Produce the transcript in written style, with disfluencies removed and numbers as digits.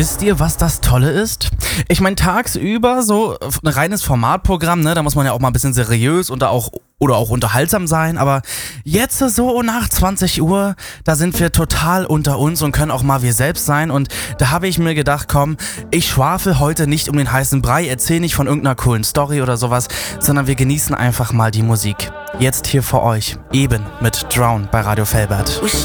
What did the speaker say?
Wisst ihr, was das Tolle ist? Ich meine, tagsüber so ein reines Formatprogramm, ne, da muss man ja auch mal ein bisschen seriös und auch unterhaltsam sein, aber jetzt so nach 20 Uhr, da sind wir total unter uns und können auch mal wir selbst sein, und da habe ich mir gedacht, komm, ich schwafel heute nicht um den heißen Brei, erzähl nicht von irgendeiner coolen Story oder sowas, sondern wir genießen einfach mal die Musik. Jetzt hier für euch, eben mit Drown bei Radio Velbert.